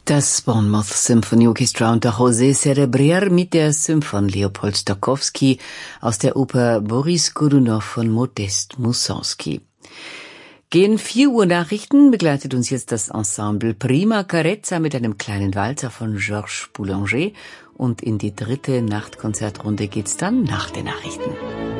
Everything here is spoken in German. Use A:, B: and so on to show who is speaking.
A: Das Bournemouth Symphony Orchestra unter José Cerebrier mit der Symphonie von Leopold Stokowski aus der Oper Boris Godunow von Modest Mussorgsky. Gegen 4 Uhr Nachrichten begleitet uns jetzt das Ensemble Prima Carezza mit einem kleinen Walzer von Georges Boulanger und in die dritte Nachtkonzertrunde geht's dann nach den Nachrichten.